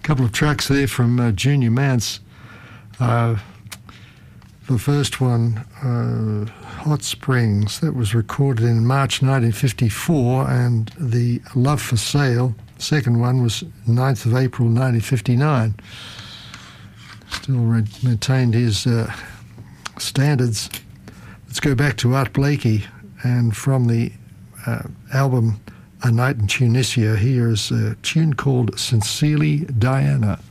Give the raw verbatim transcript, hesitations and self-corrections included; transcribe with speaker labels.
Speaker 1: couple of tracks there from uh, Junior Mance. Uh, the first one, uh, Hot Springs, that was recorded in March nineteen fifty-four, and the Love for Sale, second one, was ninth of April nineteen fifty-nine. Still re- maintained his uh, standards. Let's go back to Art Blakey, and from the uh, album A Night in Tunisia, here is a tune called Sincerely Diana.